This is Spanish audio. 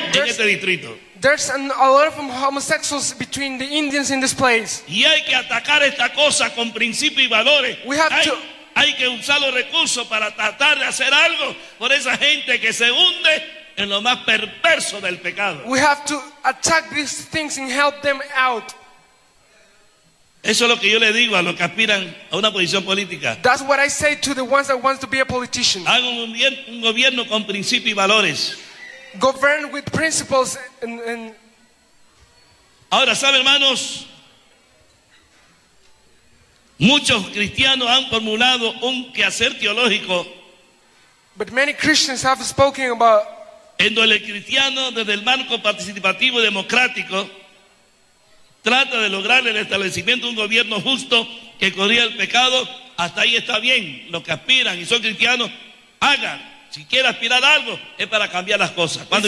en este distrito. There's a lot of homosexuals between the Indians in this place. Y hay que atacar esta cosa con principios y valores. Hay que usar los recursos para tratar de hacer algo por esa gente que se hunde en lo más perverso del pecado. We have to attack these things and help them out. Eso es lo que yo le digo a los que aspiran a una posición política. That's what I say to the ones that want to be a politician. Hagan un gobierno con principios y valores. Govern with principles and... Ahora, ¿saben, hermanos? Muchos cristianos han formulado un quehacer teológico. But many Christians have spoken about... En donde el cristiano, desde el marco participativo y democrático, trata de lograr el establecimiento de un gobierno justo que corrija el pecado. Hasta ahí está bien. Los que aspiran y son cristianos, hagan. Si quiere aspirar a algo, es para cambiar las cosas.